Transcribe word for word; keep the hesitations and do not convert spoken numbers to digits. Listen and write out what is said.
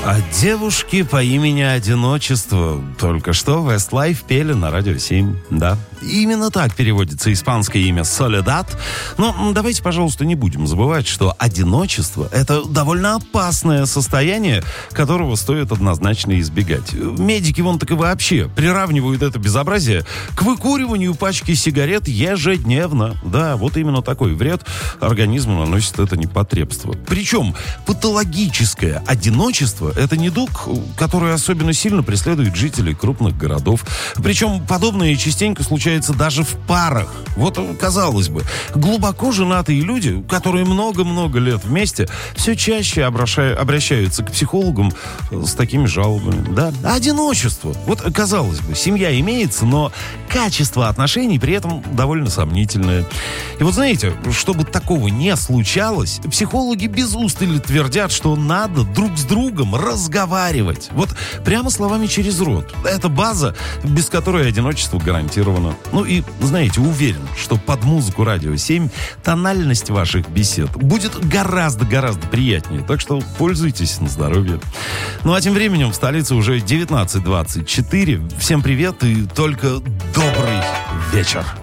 О девушке по имени Одиночество только что Westlife пели на Радио семь, да. Именно так переводится испанское имя Soledad. Но давайте, пожалуйста, не будем забывать, что одиночество — это довольно опасное состояние, которого стоит однозначно избегать. Медики вон так и вообще приравнивают это безобразие к выкуриванию пачки сигарет ежедневно. Да, вот именно такой вред организму наносит это непотребство. Причем патологическое одиночество — это недуг, который особенно сильно преследует жителей крупных городов. Причем подобное частенько случается даже в парах. Вот, казалось бы, глубоко женатые люди, которые много-много лет вместе, все чаще обращаю, обращаются к психологам с такими жалобами. Да? Одиночество. Вот, казалось бы, семья имеется, но качество отношений при этом довольно сомнительное. И вот знаете, чтобы такого не случалось, психологи без устали твердят, что надо друг с другом разговаривать. Вот прямо словами через рот. Это база, без которой одиночество гарантировано. Ну и, знаете, уверен, что под музыку Радио семь тональность ваших бесед будет гораздо-гораздо приятнее. Так что пользуйтесь на здоровье. Ну а тем временем в столице уже девятнадцать двадцать четыре. Всем привет и только добрый вечер.